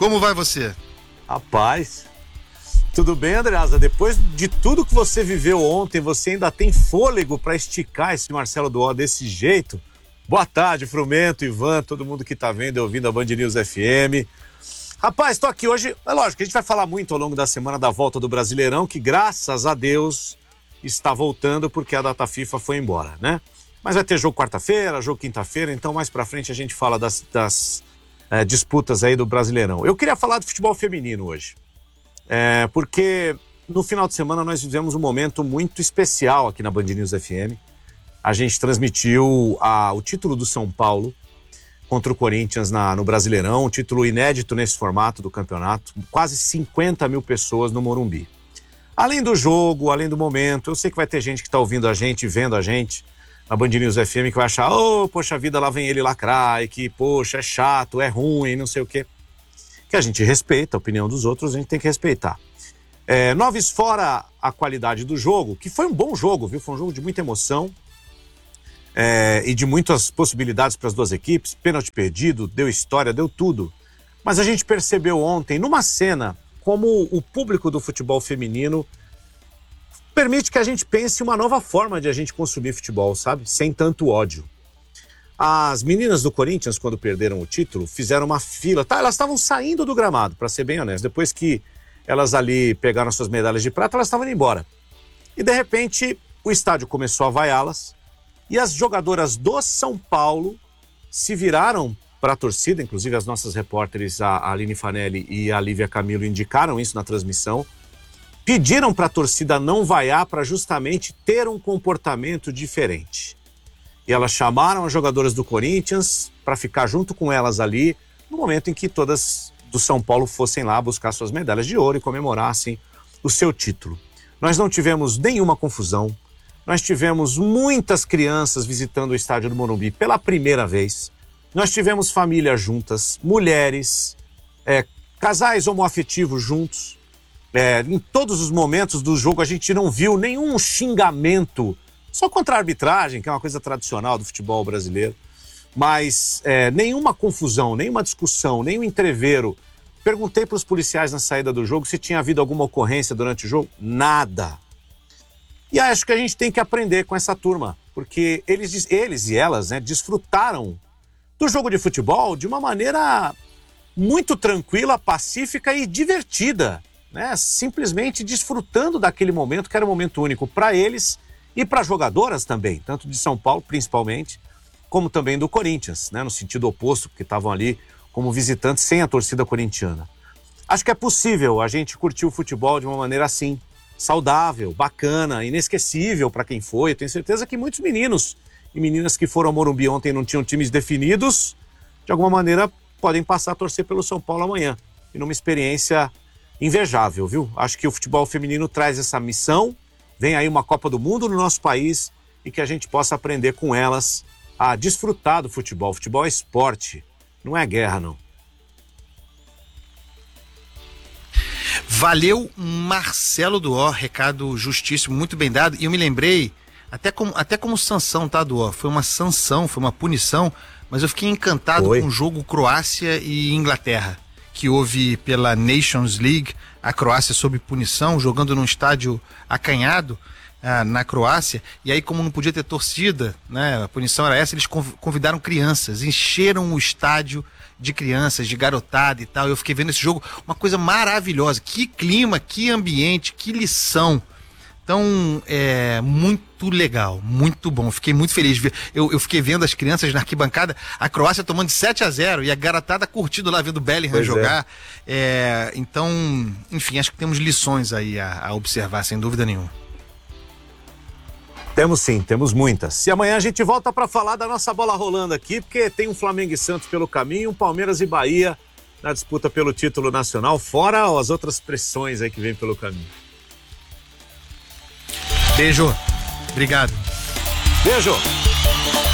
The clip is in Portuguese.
Como vai você? Rapaz, tudo bem, Andreasa? Depois de tudo que você viveu ontem, você ainda tem fôlego para esticar esse Marcelo Duó desse jeito? Boa tarde, Frumento, Ivan, todo mundo que tá vendo e ouvindo a Band News FM. Rapaz, tô aqui hoje, é lógico que a gente vai falar muito ao longo da semana da volta do Brasileirão, que graças a Deus está voltando porque a data FIFA foi embora, né? Mas vai ter jogo quarta-feira, jogo quinta-feira, então mais pra frente a gente fala das disputas aí do Brasileirão. Eu queria falar do futebol feminino hoje, porque no final de semana nós vivemos um momento muito especial aqui na Band News FM. A gente transmitiu o título do São Paulo contra o Corinthians no Brasileirão, um título inédito nesse formato do campeonato, quase 50 mil pessoas no Morumbi. Além do jogo, além do momento, eu sei que vai ter gente que está ouvindo a gente, vendo a gente na Band News FM, que vai achar, poxa vida, lá vem ele lacrar, e que, poxa, é chato, é ruim, não sei o quê. Que a gente respeita a opinião dos outros, a gente tem que respeitar. Noves fora a qualidade do jogo, que foi um bom jogo, viu? Foi um jogo de muita emoção e de muitas possibilidades para as duas equipes, pênalti perdido, deu história, deu tudo. Mas a gente percebeu ontem, numa cena, como o público do futebol feminino permite que a gente pense uma nova forma de a gente consumir futebol, sabe? Sem tanto ódio. As meninas do Corinthians, quando perderam o título, fizeram uma fila. Elas estavam saindo do gramado, para ser bem honesto. Depois que elas ali pegaram suas medalhas de prata, elas estavam indo embora. E, de repente, o estádio começou a vaiá-las. E as jogadoras do São Paulo se viraram para a torcida. Inclusive, as nossas repórteres, a Aline Fanelli e a Lívia Camilo, indicaram isso na transmissão. Pediram para a torcida não vaiar para justamente ter um comportamento diferente. E elas chamaram as jogadoras do Corinthians para ficar junto com elas ali no momento em que todas do São Paulo fossem lá buscar suas medalhas de ouro e comemorassem o seu título. Nós não tivemos nenhuma confusão. Nós tivemos muitas crianças visitando o estádio do Morumbi pela primeira vez. Nós tivemos famílias juntas, mulheres, casais homoafetivos juntos. Em todos os momentos do jogo a gente não viu nenhum xingamento, só contra a arbitragem, que é uma coisa tradicional do futebol brasileiro, mas nenhuma confusão, nenhuma discussão, nenhum entrevero. Perguntei para os policiais na saída do jogo se tinha havido alguma ocorrência durante o jogo. Nada. E acho que a gente tem que aprender com essa turma, porque eles e elas, né, desfrutaram do jogo de futebol de uma maneira muito tranquila, pacífica e divertida. Né, simplesmente desfrutando daquele momento que era um momento único para eles e para as jogadoras também, tanto de São Paulo principalmente, como também do Corinthians, né, no sentido oposto, porque estavam ali como visitantes sem a torcida corintiana. Acho que é possível a gente curtir o futebol de uma maneira assim, saudável, bacana, inesquecível para quem foi. Eu tenho certeza que muitos meninos e meninas que foram ao Morumbi ontem e não tinham times definidos, de alguma maneira podem passar a torcer pelo São Paulo amanhã. E numa experiência invejável, viu? Acho que o futebol feminino traz essa missão, vem aí uma Copa do Mundo no nosso país e que a gente possa aprender com elas a desfrutar do futebol. Futebol é esporte, não é guerra, não. Valeu, Marcelo Duó, recado justíssimo, muito bem dado. E eu me lembrei, até como sanção, tá, Duó? Foi uma sanção, foi uma punição, mas eu fiquei encantado com o jogo Croácia e Inglaterra, que houve pela Nations League, a Croácia sob punição, jogando num estádio acanhado na Croácia, e aí como não podia ter torcida, né, a punição era essa, eles convidaram crianças, encheram o estádio de crianças, de garotada e tal. Eu fiquei vendo esse jogo, uma coisa maravilhosa, que clima, que ambiente, que lição. Então, muito legal, muito bom. Fiquei muito feliz. Eu fiquei vendo as crianças na arquibancada, a Croácia tomando de 7-0 e a garotada curtindo lá, vendo o Bellingham jogar. Então, enfim, acho que temos lições aí a observar, sem dúvida nenhuma. Temos sim, temos muitas. E amanhã a gente volta para falar da nossa bola rolando aqui, porque tem um Flamengo e Santos pelo caminho, um Palmeiras e Bahia na disputa pelo título nacional, fora as outras pressões aí que vem pelo caminho. Beijo. Obrigado. Beijo.